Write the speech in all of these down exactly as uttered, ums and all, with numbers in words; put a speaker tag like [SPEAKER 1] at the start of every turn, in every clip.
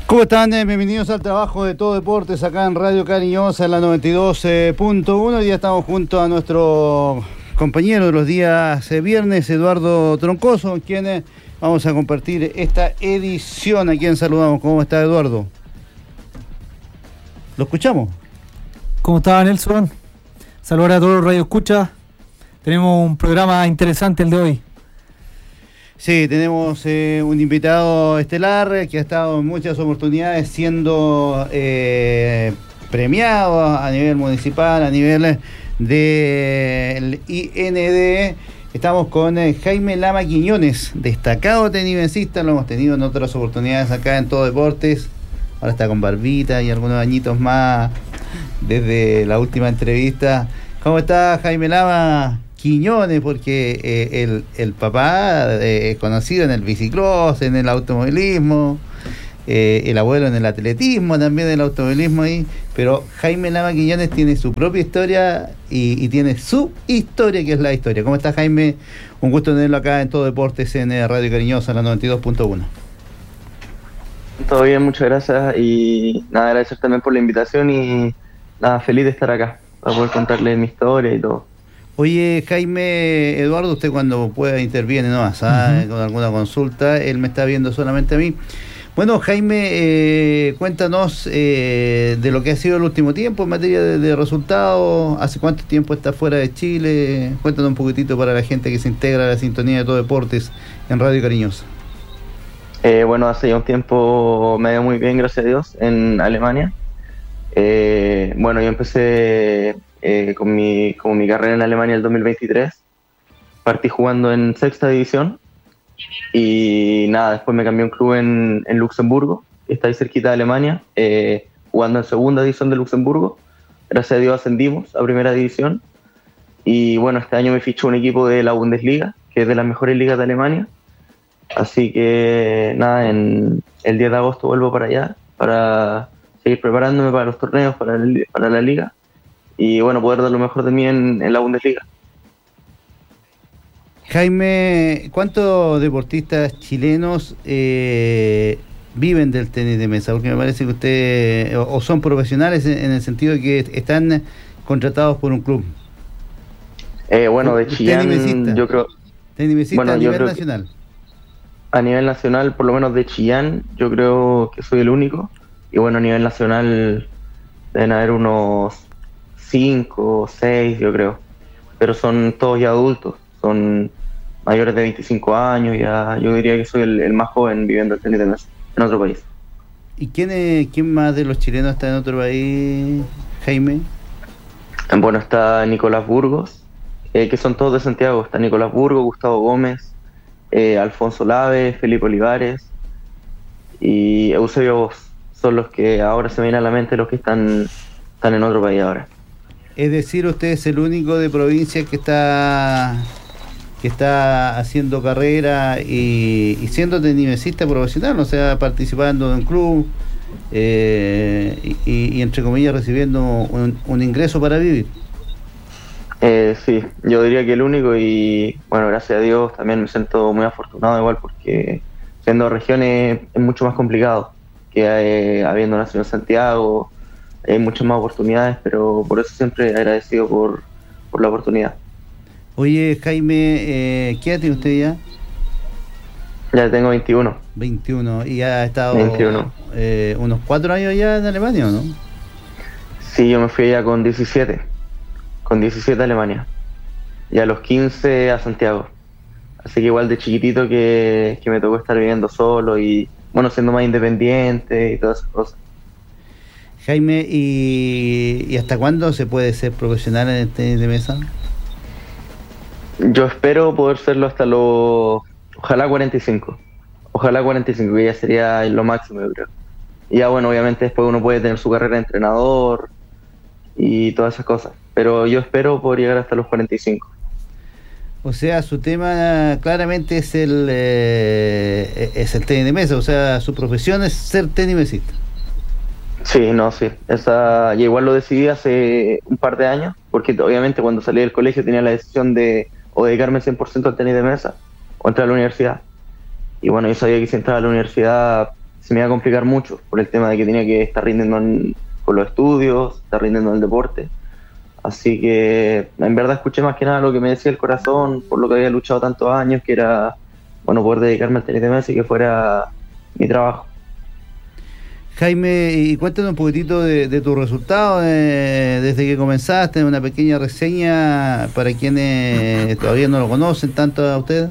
[SPEAKER 1] ¿Cómo están? Bienvenidos al trabajo de Todo Deportes acá en Radio Cariñosa en la noventa y dos punto uno. Hoy día estamos junto a nuestro compañero de los días viernes, Eduardo Troncoso, con quien vamos a compartir esta edición. ¿A quien saludamos? ¿Cómo está, Eduardo? ¿Lo escuchamos?
[SPEAKER 2] ¿Cómo está, Nelson? Saludar a todos los Radio Escucha. Tenemos un programa interesante el de hoy.
[SPEAKER 1] Sí, tenemos eh, un invitado estelar que ha estado en muchas oportunidades siendo eh, premiado a nivel municipal, a nivel del I N D. Estamos con eh, Jaime Lama Quiñones, destacado tenisista, lo hemos tenido en otras oportunidades acá en Todo Deportes. Ahora está con barbita y algunos añitos más desde la última entrevista. ¿Cómo está, Jaime Lama Quiñones? Porque eh, el, el papá eh, es conocido en el bicicross, en el automovilismo, eh, el abuelo en el atletismo, también en el automovilismo ahí, pero Jaime Lama Quiñones tiene su propia historia y, y tiene su historia, que es la historia. ¿Cómo está, Jaime? Un gusto tenerlo acá en Todo Deportes en Radio Cariñosa, en la noventa y dos punto uno.
[SPEAKER 3] Todo bien, muchas gracias y nada, agradecer también por la invitación y nada, feliz de estar acá para poder contarle mi historia y todo.
[SPEAKER 1] Oye, Jaime, Eduardo, usted cuando pueda interviene nomás, ¿ah? Uh-huh. Con alguna consulta, él me está viendo solamente a mí. Bueno, Jaime, eh, cuéntanos eh, de lo que ha sido el último tiempo en materia de, de resultados. ¿Hace cuánto tiempo está fuera de Chile? Cuéntanos un poquitito para la gente que se integra a la sintonía de Todo Deportes en Radio Cariñosa.
[SPEAKER 3] Eh, bueno, hace ya un tiempo me ha ido muy bien, gracias a Dios, en Alemania. Eh, bueno, yo empecé eh, con mi, con mi carrera en Alemania el dos mil veintitrés. Partí jugando en sexta división y nada, después me cambié a un club en, en Luxemburgo, que está ahí cerquita de Alemania, eh, jugando en segunda división de Luxemburgo. Gracias a Dios ascendimos a primera división y bueno, este año me fichó un equipo de la Bundesliga, que es de las mejores ligas de Alemania. Así que nada, en el diez de agosto vuelvo para allá para seguir preparándome para los torneos, para, el, para la liga y bueno, poder dar lo mejor de mí en, en la Bundesliga.
[SPEAKER 1] Jaime, ¿cuántos deportistas chilenos eh, viven del tenis de mesa? Porque me parece que usted, o, o son profesionales en, en el sentido de que están contratados por un club.
[SPEAKER 3] Eh, bueno, de Chillán, yo creo...
[SPEAKER 1] Tenisista bueno, a nivel nacional.
[SPEAKER 3] Que, a nivel nacional, por lo menos de Chillán, yo creo que soy el único. Y bueno, a nivel nacional deben haber unos cinco o seis, yo creo. Pero son todos ya adultos, son mayores de veinticinco años, ya yo diría que soy el, el más joven viviendo el tenis de mesa en otro país.
[SPEAKER 1] ¿Y quién, es, quién más de los chilenos está en otro país, Jaime?
[SPEAKER 3] Bueno, está Nicolás Burgos, eh, que son todos de Santiago. Está Nicolás Burgos, Gustavo Gómez, eh, Alfonso Lave, Felipe Olivares y Eusebio Vos. Son los que ahora se me vienen a la mente, los que están, están en otro país ahora.
[SPEAKER 1] Es decir, usted es el único de provincia que está que está haciendo carrera y, y siendo tenisista profesional, o sea, participando en un club eh, y, y, entre comillas, recibiendo un, un ingreso para vivir.
[SPEAKER 3] Eh, sí, yo diría que el único y, bueno, gracias a Dios también me siento muy afortunado igual porque siendo regiones es mucho más complicado que eh, habiendo nacido en Santiago. Hay muchas más oportunidades, pero por eso siempre agradecido por, por la oportunidad.
[SPEAKER 1] Oye, Jaime, eh, ¿qué edad tiene usted ya?
[SPEAKER 3] Ya tengo veintiuno.
[SPEAKER 1] veintiuno, y ha estado
[SPEAKER 3] veintiuno.
[SPEAKER 1] Eh, unos cuatro años ya en Alemania, ¿o no?
[SPEAKER 3] Sí, yo me fui ya con diecisiete. Con diecisiete a Alemania. Y a los quince a Santiago. Así que igual de chiquitito que, que me tocó estar viviendo solo y, bueno, siendo más independiente y todas esas cosas.
[SPEAKER 1] Jaime, ¿y, y hasta cuándo se puede ser profesional en el tenis de mesa?
[SPEAKER 3] Yo espero poder serlo hasta los... Ojalá cuarenta y cinco. Ojalá cuarenta y cinco, que ya sería lo máximo, yo creo. Y ya, bueno, obviamente después uno puede tener su carrera de entrenador y todas esas cosas. Pero yo espero poder llegar hasta los cuarenta y cinco.
[SPEAKER 1] O sea, su tema claramente es el eh, es el tenis de mesa. O sea, su profesión es ser tenisista.
[SPEAKER 3] Sí, no, sí. Esa, y igual lo decidí hace un par de años, porque obviamente cuando salí del colegio tenía la decisión de o dedicarme cien por ciento al tenis de mesa o entrar a la universidad. Y bueno, yo sabía que si entraba a la universidad se me iba a complicar mucho por el tema de que tenía que estar rindiendo en, con los estudios, estar rindiendo en el deporte. Así que en verdad escuché más que nada lo que me decía el corazón, por lo que había luchado tantos años, que era, bueno, poder dedicarme al tenis de mesa y que fuera mi trabajo.
[SPEAKER 1] Jaime, y cuéntanos un poquitito de, de tus resultados eh, desde que comenzaste, una pequeña reseña para quienes todavía no lo conocen tanto a ustedes.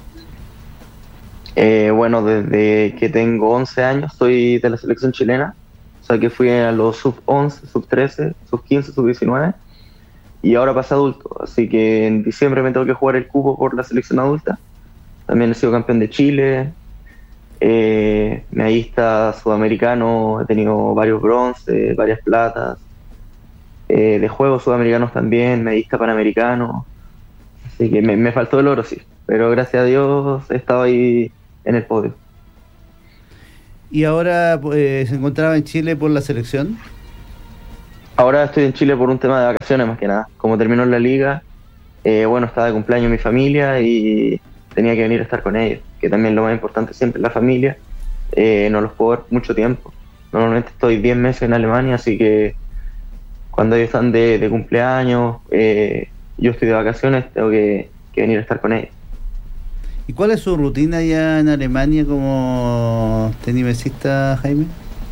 [SPEAKER 3] Eh, bueno, desde que tengo once años soy de la selección chilena, o sea que fui a los sub once, sub trece, sub quince, sub diecinueve y ahora pasé adulto, así que en diciembre me tengo que jugar el cupo por la selección adulta. También he sido campeón de Chile. Eh, medallista sudamericano, he tenido varios bronces, varias platas, eh, de juegos sudamericanos también, medallista panamericano, así que me, me faltó el oro, sí, pero gracias a Dios he estado ahí en el podio.
[SPEAKER 1] ¿Y ahora eh, se encontraba en Chile por la selección?
[SPEAKER 3] Ahora estoy en Chile por un tema de vacaciones más que nada, como terminó la liga, eh, bueno, estaba de cumpleaños mi familia y tenía que venir a estar con ellos, que también lo más importante siempre es la familia. Eh, no los puedo ver mucho tiempo. Normalmente estoy diez meses en Alemania, así que cuando ellos están de, de cumpleaños, eh, yo estoy de vacaciones, tengo que, que venir a estar con ellos.
[SPEAKER 1] ¿Y cuál es su rutina ya en Alemania como tenisista, Jaime?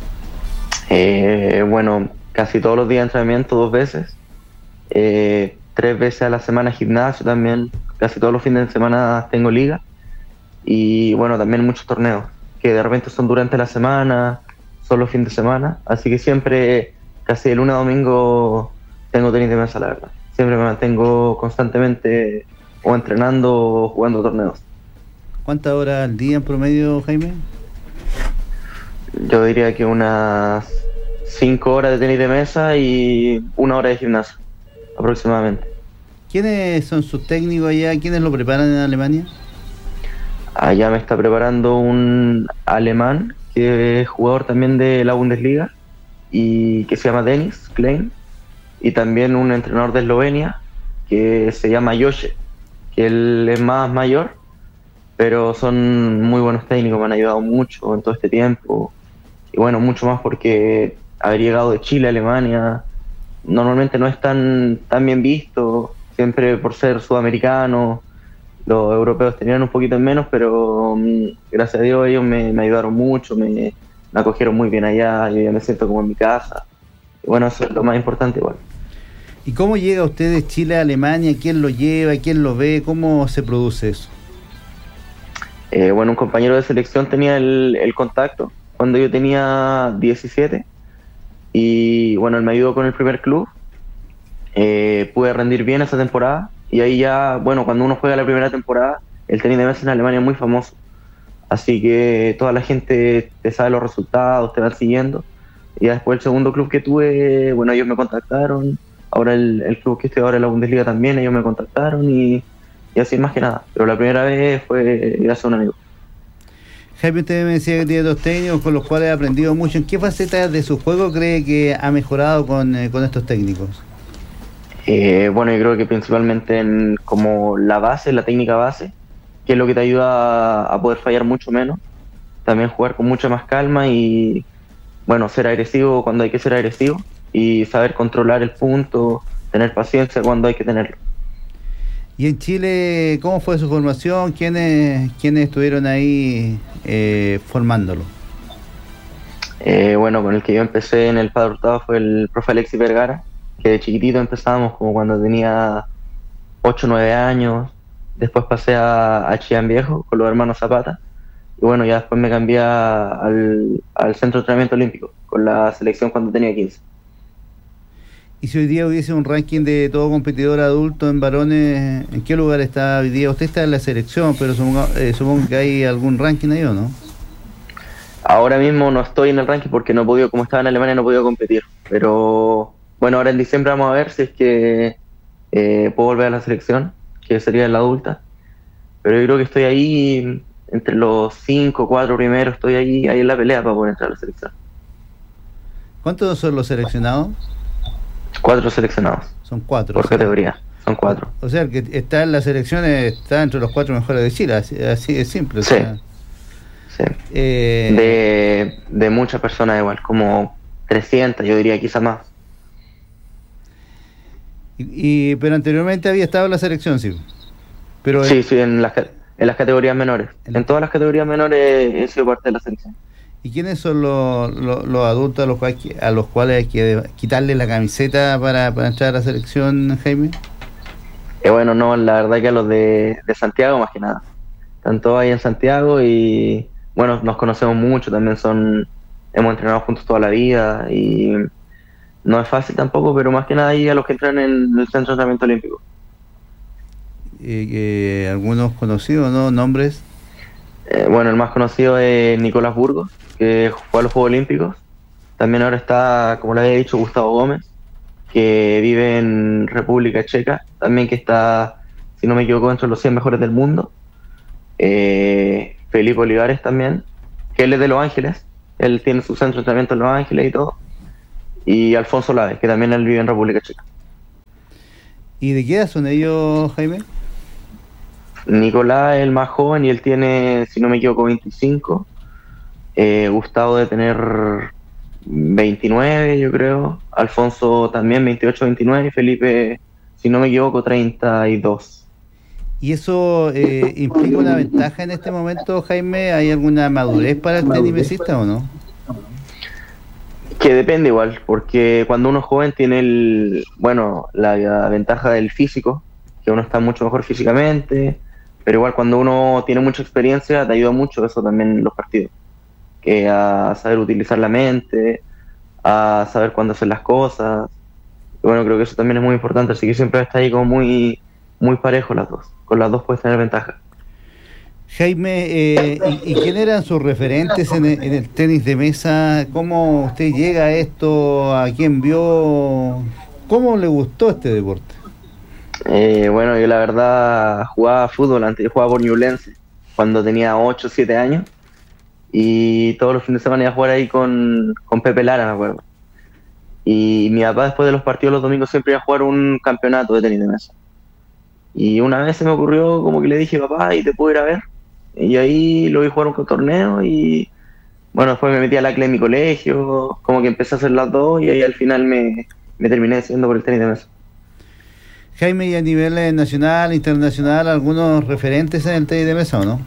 [SPEAKER 3] Eh, bueno, casi todos los días de entrenamiento, dos veces. Eh, tres veces a la semana gimnasio también. Casi todos los fines de semana tengo liga y bueno, también muchos torneos que de repente son durante la semana, son los fines de semana, así que siempre, casi de lunes a domingo tengo tenis de mesa, la verdad. Siempre me mantengo constantemente o entrenando o jugando torneos.
[SPEAKER 1] ¿Cuántas horas al día en promedio, Jaime?
[SPEAKER 3] Yo diría que unas cinco horas de tenis de mesa y una hora de gimnasio aproximadamente.
[SPEAKER 1] ¿Quiénes son sus técnicos allá? ¿Quiénes lo preparan en Alemania?
[SPEAKER 3] Allá me está preparando un alemán que es jugador también de la Bundesliga y que se llama Dennis Klein, y también un entrenador de Eslovenia que se llama Josje, que él es más mayor, pero son muy buenos técnicos, me han ayudado mucho en todo este tiempo, y bueno, mucho más porque haber llegado de Chile a Alemania normalmente no es tan, tan bien visto. Siempre por ser sudamericano, los europeos tenían un poquito en menos, pero um, gracias a Dios ellos me, me ayudaron mucho, me, me acogieron muy bien allá, yo ya me siento como en mi casa. Y bueno, eso es lo más importante igual.
[SPEAKER 1] ¿Y cómo llega usted de Chile a Alemania? ¿Quién lo lleva? ¿Quién lo ve? ¿Cómo se produce eso?
[SPEAKER 3] Eh, bueno, un compañero de selección tenía el, el contacto cuando yo tenía diecisiete y bueno, él me ayudó con el primer club. Eh, pude rendir bien esa temporada y ahí ya, bueno, cuando uno juega la primera temporada, el tenis de mesa en Alemania es muy famoso, así que toda la gente te sabe los resultados, te van siguiendo, y ya después el segundo club que tuve, bueno, ellos me contactaron, ahora el, el club que estoy ahora en la Bundesliga también, ellos me contactaron y, y así más que nada, pero la primera vez fue gracias a un amigo.
[SPEAKER 1] Jaime, usted me decía que tiene dos técnicos con los cuales ha aprendido mucho. ¿En qué facetas de su juego cree que ha mejorado con, eh, con estos técnicos?
[SPEAKER 3] Eh, bueno, yo creo que principalmente en como la base, la técnica base, que es lo que te ayuda a, a poder fallar mucho menos. También jugar con mucha más calma y, bueno, ser agresivo cuando hay que ser agresivo y saber controlar el punto, tener paciencia cuando hay que tenerlo.
[SPEAKER 1] ¿Y en Chile cómo fue su formación? ¿Quiénes, quiénes estuvieron ahí eh, formándolo?
[SPEAKER 3] Eh, bueno, con el que yo empecé en el Padre Hurtado fue el profe Alexis Vergara, que de chiquitito empezábamos como cuando tenía ocho o nueve años. Después pasé a, a Chillán Viejo con los hermanos Zapata. Y bueno, ya después me cambié al, al Centro de Entrenamiento Olímpico con la selección cuando tenía quince.
[SPEAKER 1] Y si hoy día hubiese un ranking de todo competidor adulto en varones, ¿en qué lugar está hoy día? Usted está en la selección, pero supongo, eh, supongo que hay algún ranking ahí, ¿o no?
[SPEAKER 3] Ahora mismo no estoy en el ranking porque no he podido, como estaba en Alemania, no he podido competir. Pero bueno, ahora en diciembre vamos a ver si es que eh, puedo volver a la selección, que sería en la adulta. Pero yo creo que estoy ahí entre los cinco, cuatro primeros, estoy ahí, ahí en la pelea para poder entrar a la selección.
[SPEAKER 1] ¿Cuántos son los seleccionados?
[SPEAKER 3] Cuatro seleccionados.
[SPEAKER 1] Son cuatro.
[SPEAKER 3] Por
[SPEAKER 1] o sea,
[SPEAKER 3] categoría, son cuatro.
[SPEAKER 1] O sea, el que está en la selección está entre los cuatro mejores de Chile, así, así de simple. O
[SPEAKER 3] Sí.
[SPEAKER 1] sea,
[SPEAKER 3] Sí.
[SPEAKER 1] eh,
[SPEAKER 3] De, de muchas personas igual, como trescientas, yo diría quizás más.
[SPEAKER 1] Y, y pero anteriormente había estado en la selección, sí. Pero
[SPEAKER 3] sí,
[SPEAKER 1] el,
[SPEAKER 3] sí, en las, en las categorías menores. En, en todas las categorías menores he sido parte de la selección.
[SPEAKER 1] ¿Y quiénes son los, los, los adultos a los, cuales, a los cuales hay que quitarle la camiseta para, para entrar a la selección, Jaime?
[SPEAKER 3] Eh, bueno, no, la verdad que a los de, de Santiago más que nada. Están todos ahí en Santiago y bueno, nos conocemos mucho, también son, hemos entrenado juntos toda la vida y no es fácil tampoco, pero más que nada ahí a los que entran en el Centro de Entrenamiento Olímpico.
[SPEAKER 1] Eh, eh, ¿Algunos conocidos, no? ¿Nombres?
[SPEAKER 3] Eh, bueno, el más conocido es Nicolás Burgos, que fue a los Juegos Olímpicos. También ahora está, como le había dicho, Gustavo Gómez, que vive en República Checa, también que está, si no me equivoco, entre los cien mejores del mundo. Eh, Felipe Olivares también, que él es de Los Ángeles, él tiene su centro de entrenamiento en Los Ángeles y todo. Y Alfonso Laves, que también él vive en República Checa.
[SPEAKER 1] ¿Y de qué edad son ellos, Jaime?
[SPEAKER 3] Nicolás es el más joven y él tiene, si no me equivoco, veinticinco. Eh, Gustavo de tener veintinueve, yo creo. Alfonso también veintiocho, veintinueve. Y Felipe, si no me equivoco, treinta y dos.
[SPEAKER 1] ¿Y eso eh, implica una ventaja en este momento, Jaime? ¿Hay alguna madurez para el tenimesista o no?
[SPEAKER 3] Que depende igual, porque cuando uno es joven tiene el, bueno, la, la ventaja del físico, que uno está mucho mejor físicamente, pero igual cuando uno tiene mucha experiencia te ayuda mucho eso también en los partidos, que a saber utilizar la mente, a saber cuándo hacer las cosas. Y bueno, creo que eso también es muy importante, así que siempre está ahí como muy, muy parejo las dos, con las dos puedes tener ventaja.
[SPEAKER 1] Jaime, eh, ¿y, ¿y quién eran sus referentes en el, en el tenis de mesa? ¿Cómo usted llega a esto? ¿A quién vio? ¿Cómo le gustó este deporte?
[SPEAKER 3] Eh, bueno, yo la verdad jugaba fútbol antes, yo jugaba por Ñublense cuando tenía ocho o siete años y todos los fines de semana iba a jugar ahí con, con Pepe Lara, me acuerdo. Y mi papá después de los partidos los domingos siempre iba a jugar un campeonato de tenis de mesa. Y una vez se me ocurrió como que le dije, papá, ¿y te puedo ir a ver? Y ahí lo vi jugar un torneo y bueno, después me metí a la C L E en mi colegio, como que empecé a hacer las dos y ahí al final me, me terminé decidiendo por el tenis de mesa.
[SPEAKER 1] Jaime, ¿y a nivel eh, nacional, internacional, algunos referentes en el tenis de mesa o no?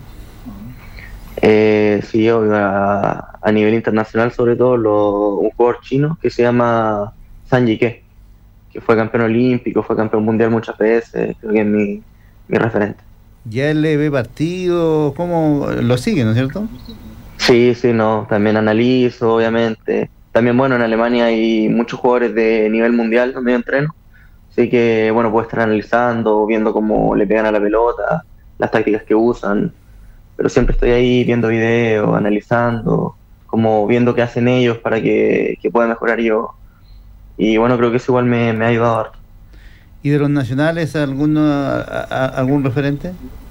[SPEAKER 3] Eh, sí, obvio, a, a nivel internacional sobre todo lo, un jugador chino que se llama Zhang Yike, que fue campeón olímpico, fue campeón mundial muchas veces, creo que es mi, mi referente.
[SPEAKER 1] ¿Ya él le ve partido? ¿Cómo lo sigue, no es cierto?
[SPEAKER 3] Sí, sí, no, también analizo, obviamente. También, bueno, en Alemania hay muchos jugadores de nivel mundial donde yo entreno, así que, bueno, puedo estar analizando, viendo cómo le pegan a la pelota, las tácticas que usan, pero siempre estoy ahí viendo videos, analizando, como viendo qué hacen ellos para que, que pueda mejorar yo. Y bueno, creo que eso igual me, me ha ayudado harto.
[SPEAKER 1] ¿Y de los nacionales alguno, a, a, algún referente?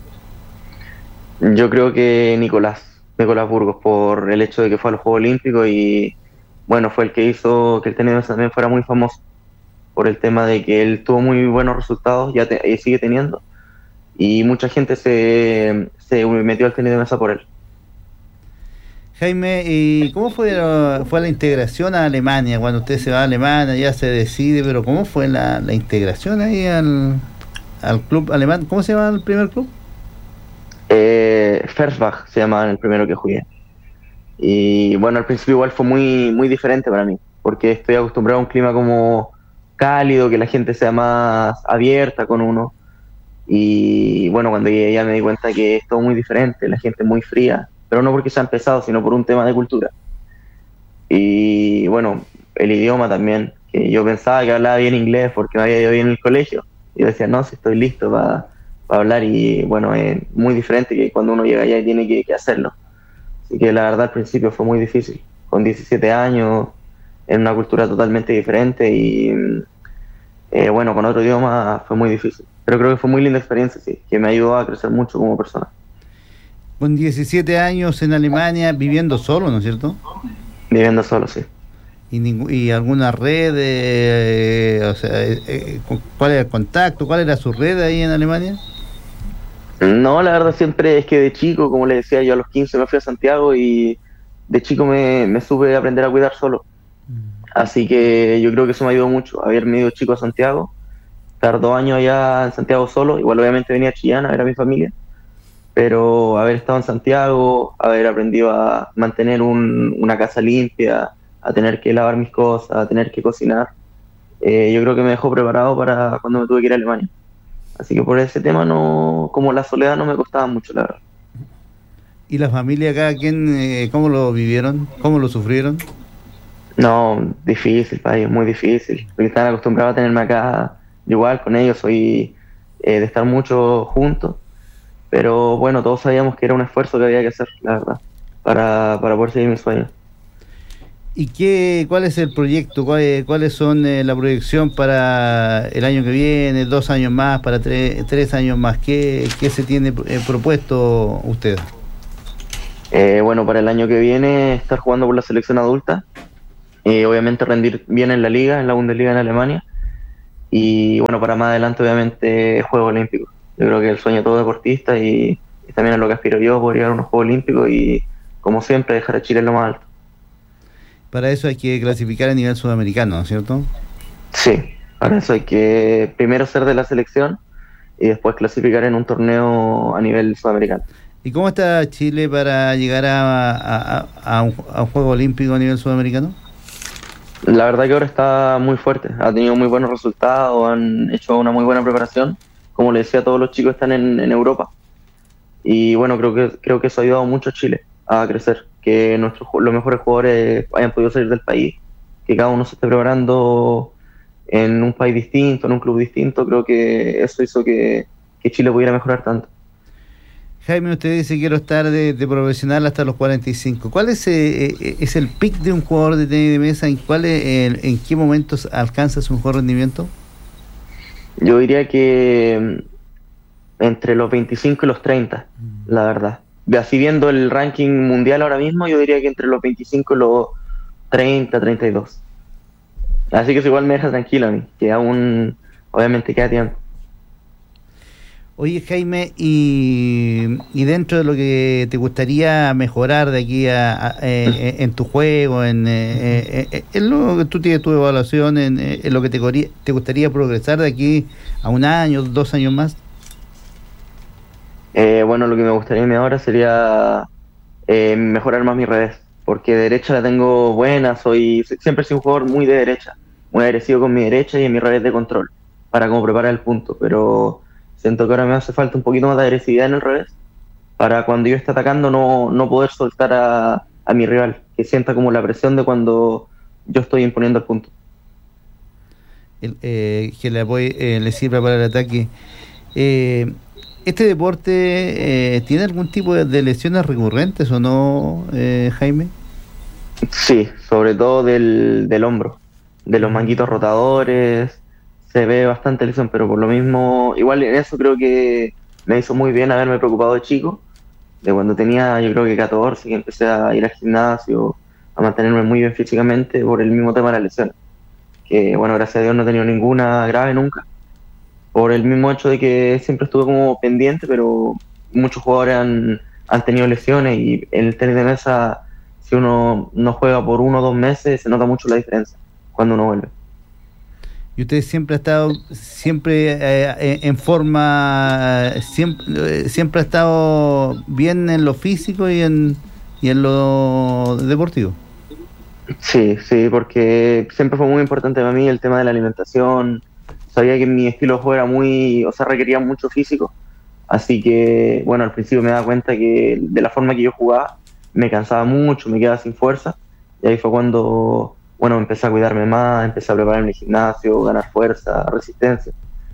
[SPEAKER 3] Yo creo que Nicolás, Nicolás Burgos, por el hecho de que fue a los Juegos Olímpicos y bueno, fue el que hizo que el tenis también fuera muy famoso, por el tema de que él tuvo muy buenos resultados, ya te, y sigue teniendo, y mucha gente se, se metió al tenis de mesa por él.
[SPEAKER 1] Jaime, ¿y cómo fue la, fue la integración a Alemania? Cuando usted se va a Alemania ya se decide, pero ¿cómo fue la, la integración ahí al, al club alemán? ¿Cómo se llama el primer club?
[SPEAKER 3] Eh, Fersbach se llamaba el primero que jugué. Y bueno, al principio igual fue muy, muy diferente para mí, porque estoy acostumbrado a un clima como cálido, que la gente sea más abierta con uno. Y bueno, cuando llegué ya me di cuenta que es todo muy diferente, la gente es muy fría, pero no porque sean pesados, sino por un tema de cultura. Y bueno, el idioma también, que yo pensaba que hablaba bien inglés porque me había ido bien en el colegio. Y yo decía, no, si estoy listo para pa hablar, y bueno, es muy diferente que cuando uno llega allá y tiene que, que hacerlo. Así que la verdad al principio fue muy difícil, con diecisiete años, en una cultura totalmente diferente y eh, bueno, con otro idioma fue muy difícil. Pero creo que fue muy linda experiencia, sí, que me ayudó a crecer mucho como persona.
[SPEAKER 1] Con diecisiete años en Alemania, viviendo solo, ¿no es cierto?
[SPEAKER 3] Viviendo solo, sí.
[SPEAKER 1] ¿Y, ningú, y alguna red? Eh, o sea, eh, ¿cuál era el contacto? ¿Cuál era su red ahí en Alemania?
[SPEAKER 3] No, la verdad siempre es que de chico, como le decía, yo a los quince me fui a Santiago y de chico me, me supe aprender a cuidar solo. Así que yo creo que eso me ayudó mucho, haberme ido chico a Santiago, estar dos años allá en Santiago solo, igual obviamente venía a Chillán a ver a mi familia, pero haber estado en Santiago, haber aprendido a mantener un, una casa limpia, a tener que lavar mis cosas, a tener que cocinar, eh, yo creo que me dejó preparado para cuando me tuve que ir a Alemania. Así que por ese tema, no, como la soledad no me costaba mucho, la verdad.
[SPEAKER 1] ¿Y la familia acá, quién, eh, cómo lo vivieron? ¿Cómo lo sufrieron?
[SPEAKER 3] No, difícil para ellos, muy difícil, porque están acostumbrados a tenerme acá. Yo igual con ellos soy eh, de estar mucho juntos, pero bueno, todos sabíamos que era un esfuerzo que había que hacer, la verdad, para, para poder seguir mis sueños.
[SPEAKER 1] ¿Y qué, cuál es el proyecto? ¿Cuál, ¿Cuáles son eh, la proyección para el año que viene, dos años más, para tre- tres años más? ¿Qué, qué se tiene eh, propuesto usted?
[SPEAKER 3] Eh, bueno, para el año que viene estar jugando por la selección adulta, eh, obviamente rendir bien en la liga, en la Bundesliga en Alemania, y bueno, para más adelante obviamente Juegos Olímpicos. Yo creo que el sueño de todo deportista y, y también a lo que aspiro yo, poder llegar a unos Juegos Olímpicos y como siempre dejar a Chile en lo más alto.
[SPEAKER 1] Para eso hay que clasificar a nivel sudamericano, ¿no es cierto?
[SPEAKER 3] Sí, para eso hay que primero ser de la selección y después clasificar en un torneo a nivel sudamericano.
[SPEAKER 1] ¿Y cómo está Chile para llegar a, a, a, un, a un Juego Olímpico a nivel sudamericano?
[SPEAKER 3] La verdad que ahora está muy fuerte, ha tenido muy buenos resultados, han hecho una muy buena preparación. Como le decía, todos los chicos están en, en Europa. Y bueno, creo que creo que eso ha ayudado mucho a Chile a crecer, que nuestros los mejores jugadores hayan podido salir del país, que cada uno se esté preparando en un país distinto, en un club distinto. Creo que eso hizo que, que Chile pudiera mejorar tanto.
[SPEAKER 1] Jaime, usted dice quiero estar de, de profesional hasta los cuarenta y cinco. ¿Cuál es, eh, es el pic de un jugador de tenis de mesa? ¿En, cuál es, en, en qué momentos alcanza su mejor rendimiento?
[SPEAKER 3] Yo diría que entre los veinticinco y los treinta, mm. la verdad. Así viendo el ranking mundial ahora mismo, yo diría que entre los veinticinco y los treinta, treinta y dos. Así que eso igual me deja tranquilo a mí, que aún obviamente queda tiempo.
[SPEAKER 1] Oye, Jaime, y, y dentro de lo que te gustaría mejorar de aquí a, a, eh, en tu juego, en, eh, eh, en lo que tú tienes tu evaluación, en, en lo que te, te gustaría progresar de aquí a un año, dos años más.
[SPEAKER 3] Eh, bueno, lo que me gustaría ahora sería eh, mejorar más mi revés, porque de derecha la tengo buena, soy siempre he sido un jugador muy de derecha, muy agresivo con mi derecha y en mi revés de control, para como preparar el punto, pero siento que ahora me hace falta un poquito más de agresividad en el revés, para cuando yo esté atacando no, no poder soltar a, a mi rival, que sienta como la presión de cuando yo estoy imponiendo el punto.
[SPEAKER 1] El, eh, que le, apoye, eh, le sirva para el ataque. Eh, ¿Este deporte eh, tiene algún tipo de, de lesiones recurrentes o no, eh, Jaime?
[SPEAKER 3] Sí, sobre todo del, del hombro, de los manguitos rotadores, se ve bastante lesión, pero por lo mismo, igual en eso creo que me hizo muy bien haberme preocupado de chico, de cuando tenía yo creo que catorce, que empecé a ir al gimnasio, a mantenerme muy bien físicamente por el mismo tema de la lesión, que bueno, gracias a Dios no he tenido ninguna grave nunca, por el mismo hecho de que siempre estuve como pendiente, pero muchos jugadores han, han tenido lesiones y en el tenis de mesa, si uno no juega por uno o dos meses, se nota mucho la diferencia cuando uno vuelve.
[SPEAKER 1] Y usted siempre ha estado siempre eh, en forma, siempre, siempre ha estado bien en lo físico y en, y en lo deportivo.
[SPEAKER 3] Sí, sí, porque siempre fue muy importante para mí el tema de la alimentación. Sabía que mi estilo de juego era muy, o sea, requería mucho físico. Así que, bueno, al principio me daba cuenta que de la forma que yo jugaba, me cansaba mucho, me quedaba sin fuerza. Y ahí fue cuando, bueno, empecé a cuidarme más, empecé a prepararme en el gimnasio, ganar fuerza, resistencia.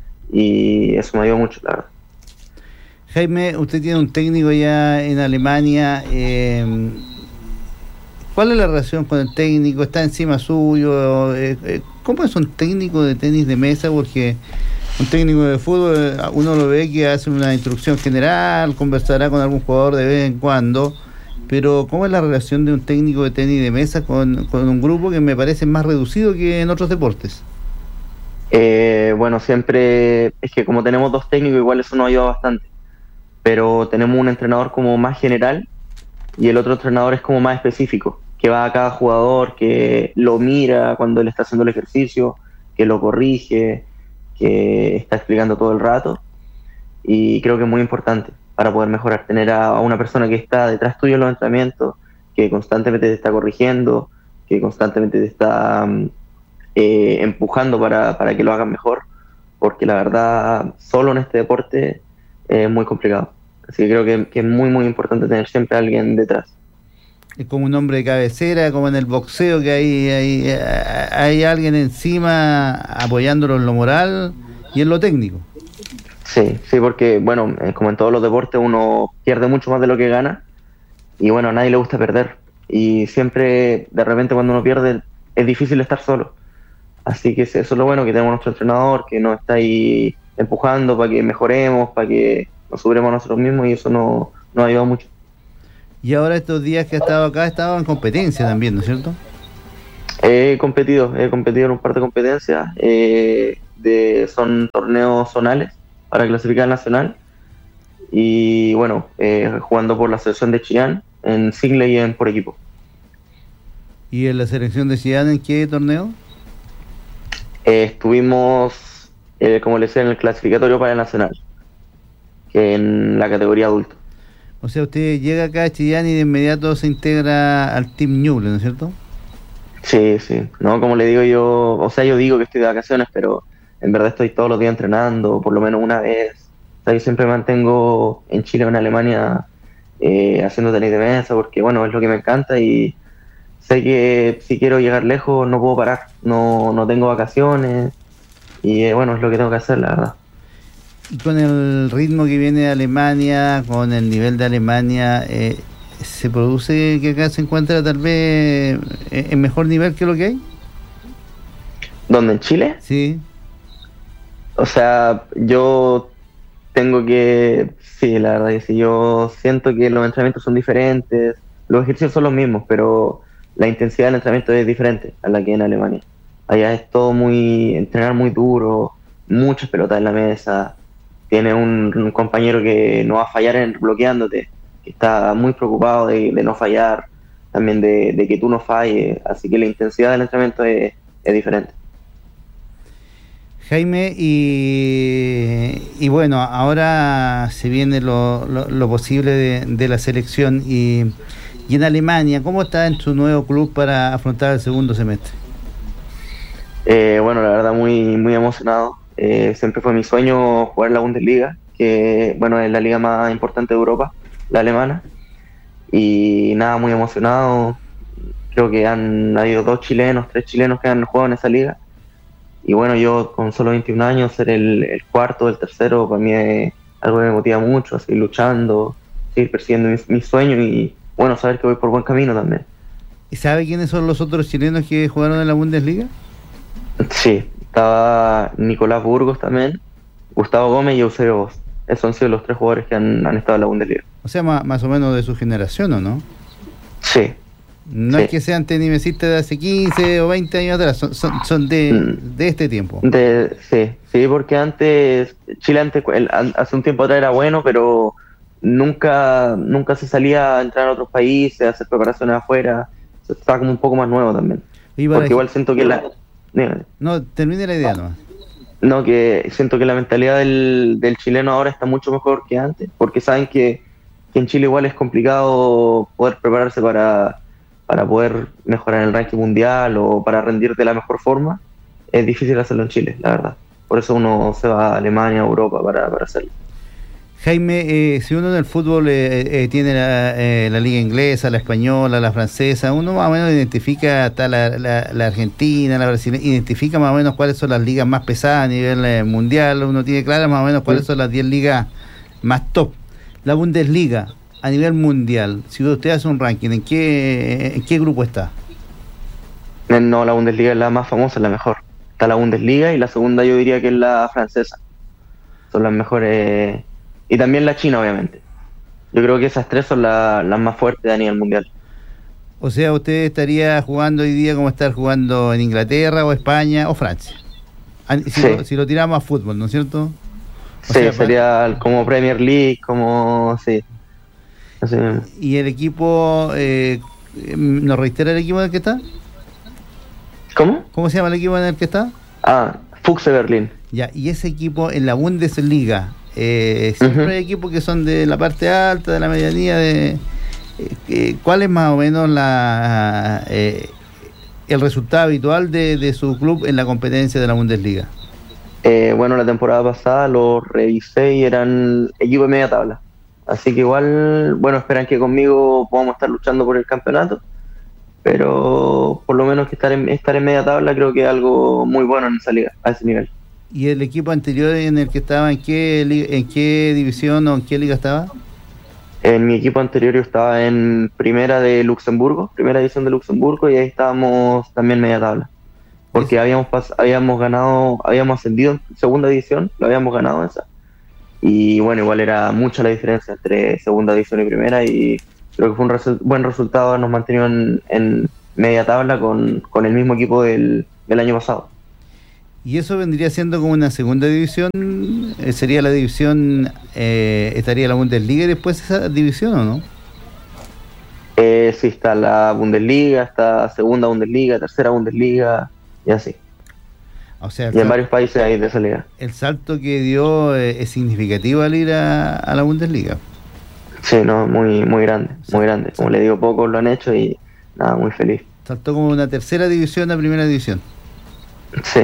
[SPEAKER 3] Y eso me ayudó mucho, la verdad.
[SPEAKER 1] Jaime, usted tiene un técnico ya en Alemania. Eh, ¿Cuál es la relación con el técnico? ¿Está encima suyo? Eh, eh, ¿Cómo es un técnico de tenis de mesa? Porque un técnico de fútbol, uno lo ve que hace una instrucción general, conversará con algún jugador de vez en cuando, pero ¿cómo es la relación de un técnico de tenis de mesa con, con un grupo que me parece más reducido que en otros deportes?
[SPEAKER 3] Eh, bueno, siempre es que como tenemos dos técnicos, igual eso nos ayuda bastante, pero tenemos un entrenador como más general, y el otro entrenador es como más específico, que va a cada jugador, que lo mira cuando él está haciendo el ejercicio, que lo corrige, que está explicando todo el rato, y creo que es muy importante para poder mejorar, tener a, a una persona que está detrás tuyo en los entrenamientos, que constantemente te está corrigiendo, que constantemente te está eh, empujando para, para que lo hagas mejor, porque la verdad, solo en este deporte es muy complicado. Así que creo que, que es muy, muy importante tener siempre a alguien detrás.
[SPEAKER 1] Es como un hombre de cabecera, como en el boxeo, que hay, hay, hay alguien encima apoyándolo en lo moral y en lo técnico.
[SPEAKER 3] Sí, sí, porque, bueno, como en todos los deportes, uno pierde mucho más de lo que gana, y bueno, a nadie le gusta perder. Y siempre, de repente, cuando uno pierde, es difícil estar solo. Así que eso es lo bueno, que tenemos nuestro entrenador, que nos está ahí empujando para que mejoremos, para que nos superemos a nosotros mismos, y eso nos, nos ha ayudado mucho.
[SPEAKER 1] Y ahora estos días que he estado acá, he estado en competencia también, ¿no es cierto?
[SPEAKER 3] He competido, he competido en un par de competencias, eh, de, son torneos zonales para clasificar al nacional, y bueno, eh, jugando por la selección de Chillán, en single y en por equipo.
[SPEAKER 1] ¿Y en la selección de Chillán en qué torneo?
[SPEAKER 3] Eh, estuvimos, eh, como les decía, en el clasificatorio para el nacional, que en la categoría adulto.
[SPEAKER 1] O sea, usted llega acá a Chillán y de inmediato se integra al Team Ñuble, ¿no es cierto?
[SPEAKER 3] Sí, sí. No, como le digo yo, o sea, yo digo que estoy de vacaciones, pero en verdad estoy todos los días entrenando, por lo menos una vez. O sea, yo siempre me mantengo en Chile o en Alemania eh, haciendo tenis de mesa, porque bueno, es lo que me encanta, y sé que si quiero llegar lejos no puedo parar, no, no tengo vacaciones, y eh, bueno, es lo que tengo que hacer, la verdad.
[SPEAKER 1] Y con el ritmo que viene de Alemania, con el nivel de Alemania, eh, ¿se produce que acá se encuentra tal vez en mejor nivel que lo que hay?
[SPEAKER 3] ¿Dónde, en Chile?
[SPEAKER 1] Sí.
[SPEAKER 3] O sea, yo tengo que, sí, la verdad que sí, yo siento que los entrenamientos son diferentes, los ejercicios son los mismos, pero la intensidad del entrenamiento es diferente a la que en Alemania. Allá es todo muy, entrenar muy duro, muchas pelotas en la mesa, tiene un, un compañero que no va a fallar en bloqueándote, que está muy preocupado de, de no fallar, también de, de que tú no falles, así que la intensidad del entrenamiento es, es diferente.
[SPEAKER 1] Jaime, y, y bueno, ahora se viene lo, lo, lo posible de, de la selección, y, y en Alemania, ¿cómo está en su nuevo club para afrontar el segundo semestre?
[SPEAKER 3] Eh, bueno, la verdad muy, muy emocionado. Eh, siempre fue mi sueño jugar la Bundesliga, que bueno, es la liga más importante de Europa, la alemana, y nada, muy emocionado. Creo que han habido dos chilenos, tres chilenos que han jugado en esa liga, y bueno, yo con solo veintiún años ser el, el cuarto, el tercero, para mí es algo que me motiva mucho, a seguir luchando, seguir persiguiendo mis, mis sueños, y bueno, saber que voy por buen camino también.
[SPEAKER 1] ¿Y sabe quiénes son los otros chilenos que jugaron en la Bundesliga?
[SPEAKER 3] Sí, estaba Nicolás Burgos también, Gustavo Gómez y Eusebio Bosch. Esos han sido los tres jugadores que han, han estado en la Bundesliga.
[SPEAKER 1] O sea, más, más o menos de su generación, ¿o no?
[SPEAKER 3] Sí.
[SPEAKER 1] No
[SPEAKER 3] sí.
[SPEAKER 1] Es que sean tenimesistas de hace quince o veinte años atrás, son, son, son de, mm. de este tiempo.
[SPEAKER 3] De, sí, sí, porque antes, Chile antes, el, hace un tiempo atrás era bueno, pero nunca nunca se salía a entrar a otros países, a hacer preparaciones afuera. Estaba como un poco más nuevo también. Porque ej- igual siento que la... Dígame.
[SPEAKER 1] No, termine la idea nomás.
[SPEAKER 3] No, que siento que la mentalidad del, del chileno ahora está mucho mejor que antes, porque saben que, que en Chile igual es complicado poder prepararse para, para poder mejorar en el ranking mundial o para rendir de la mejor forma. Es difícil hacerlo en Chile, la verdad. Por eso uno se va a Alemania, a Europa para, para hacerlo.
[SPEAKER 1] Jaime, eh, si uno en el fútbol eh, eh, tiene la, eh, la liga inglesa, la española, la francesa, uno más o menos identifica hasta la, la, la argentina, la brasileña, identifica más o menos cuáles son las ligas más pesadas a nivel eh, mundial, uno tiene claras más o menos cuáles sí. son las diez ligas más top. La Bundesliga, a nivel mundial, si usted hace un ranking, ¿en qué, en qué grupo está?
[SPEAKER 3] No, la Bundesliga es la más famosa, es la mejor. Está la Bundesliga y la segunda yo diría que es la francesa. Son las mejores... Y también la China, obviamente. Yo creo que esas tres son la, las más fuertes a nivel mundial.
[SPEAKER 1] O sea, usted estaría jugando hoy día como estar jugando en Inglaterra o España o Francia. Si, sí. lo, si lo tiramos a fútbol, ¿no es cierto? O
[SPEAKER 3] sí,
[SPEAKER 1] sea,
[SPEAKER 3] sería para... como Premier League, como... sí. así mismo.
[SPEAKER 1] ¿Y el equipo, eh, nos reitera el equipo en el que está?
[SPEAKER 3] ¿Cómo?
[SPEAKER 1] ¿Cómo se llama el equipo en el que está?
[SPEAKER 3] Ah, Füchse Berlín.
[SPEAKER 1] Ya, y ese equipo en la Bundesliga, eh, siempre uh-huh. hay equipos que son de la parte alta, de la medianía, de eh, ¿cuál es más o menos la eh, el resultado habitual de, de su club en la competencia de la Bundesliga?
[SPEAKER 3] Eh, bueno, la temporada pasada los revisé y eran equipo de media tabla. Así que igual, bueno, esperan que conmigo podamos estar luchando por el campeonato. Pero por lo menos que estar en, estar en media tabla creo que es algo muy bueno en esa liga, a ese nivel.
[SPEAKER 1] ¿Y el equipo anterior en el que estaba, en qué, en qué división o en qué liga estaba?
[SPEAKER 3] En mi equipo anterior yo estaba en primera de Luxemburgo, primera división de Luxemburgo, y ahí estábamos también media tabla. Porque ¿Es? habíamos pas- habíamos ganado, habíamos ascendido en segunda división, lo habíamos ganado esa. Y bueno, igual era mucha la diferencia entre segunda división y primera, y creo que fue un resu- buen resultado, nos mantenió en, en media tabla con, con el mismo equipo del, del año pasado.
[SPEAKER 1] ¿Y eso vendría siendo como una segunda división? Eh, ¿Sería la división, eh, estaría la Bundesliga y después esa división o no?
[SPEAKER 3] Eh, sí, está la Bundesliga, está segunda Bundesliga, tercera Bundesliga y así.
[SPEAKER 1] O sea,
[SPEAKER 3] y en salto, varios países hay de esa liga.
[SPEAKER 1] ¿El salto que dio eh, es significativo al ir a, a la Bundesliga?
[SPEAKER 3] Sí, no, muy muy grande, muy grande. Como le digo, pocos lo han hecho y nada, muy feliz.
[SPEAKER 1] Saltó como una tercera división a primera división.
[SPEAKER 3] Sí.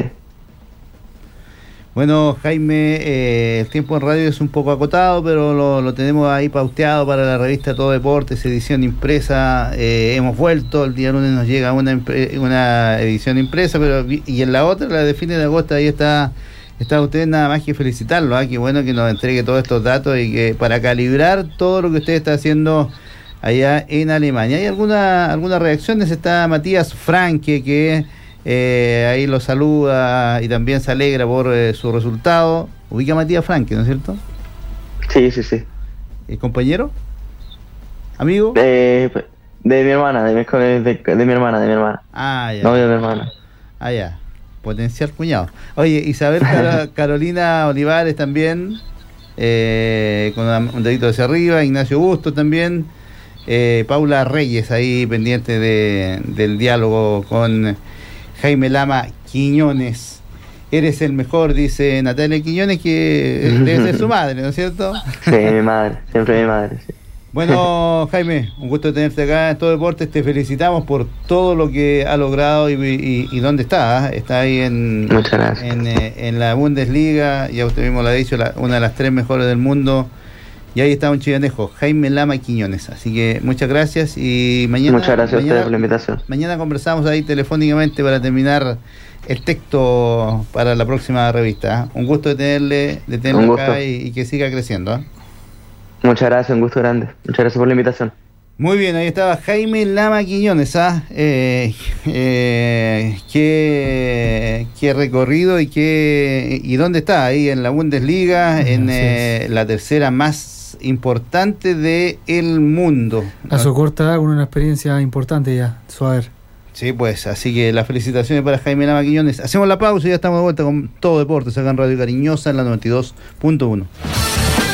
[SPEAKER 1] Bueno, Jaime, eh, el tiempo en radio es un poco acotado, pero lo, lo tenemos ahí pauteado para la revista Todo Deportes, edición impresa. Eh, hemos vuelto, el día lunes nos llega una impre- una edición impresa, pero y en la otra, la de fines de agosto, ahí está está usted, nada más que felicitarlo. ¿eh? Qué bueno que nos entregue todos estos datos y que para calibrar todo lo que usted está haciendo allá en Alemania. ¿Hay alguna alguna reacción? Está Matías Franke, que Eh, ahí lo saluda y también se alegra por eh, su resultado. Ubica a Matías Franke, ¿no es cierto?
[SPEAKER 3] Sí, sí, sí.
[SPEAKER 1] ¿El compañero? ¿Amigo?
[SPEAKER 3] De, de mi hermana, de mi, de, de mi hermana, de mi hermana.
[SPEAKER 1] Ah, ya.
[SPEAKER 3] Novio de mi hermana.
[SPEAKER 1] Ah, ya. Potencial cuñado. Oye, Isabel Car- Carolina Olivares también, eh, con un dedito hacia arriba. Ignacio Busto también. Eh, Paula Reyes ahí pendiente de, del diálogo con Jaime Lama Quiñones. Eres el mejor, dice Natalia Quiñones, que debe ser su madre, ¿no es cierto?
[SPEAKER 3] Sí, mi madre, siempre mi madre, sí.
[SPEAKER 1] Bueno, Jaime, un gusto tenerte acá en Todo Deportes. Te felicitamos por todo lo que ha logrado y, y, y dónde está. ¿eh? Está ahí en,
[SPEAKER 3] Muchas gracias.
[SPEAKER 1] en, en la Bundesliga, ya usted mismo lo ha dicho, la, una de las tres mejores del mundo. Y ahí está un chivanejo, Jaime Lama Quiñones. Así que muchas gracias y mañana...
[SPEAKER 3] Muchas gracias
[SPEAKER 1] mañana,
[SPEAKER 3] a ustedes por la invitación.
[SPEAKER 1] Mañana conversamos ahí telefónicamente para terminar el texto para la próxima revista. ¿eh? Un gusto de tenerle, de tenerlo acá y, y que siga creciendo. ¿eh?
[SPEAKER 3] Muchas gracias, un gusto grande. Muchas gracias por la invitación.
[SPEAKER 1] Muy bien, ahí estaba Jaime Lama Quiñones. ¿ah? Eh, eh, qué, qué recorrido y qué y dónde está, ahí en la Bundesliga, sí, en eh, la tercera más importante del mundo.
[SPEAKER 2] A su corta edad, con una experiencia importante ya, suave.
[SPEAKER 1] Sí, pues, así que las felicitaciones para Jaime Lama Quiñones. Hacemos la pausa y ya estamos de vuelta con Todo Deportes acá en Radio Cariñosa en la noventa y dos punto uno.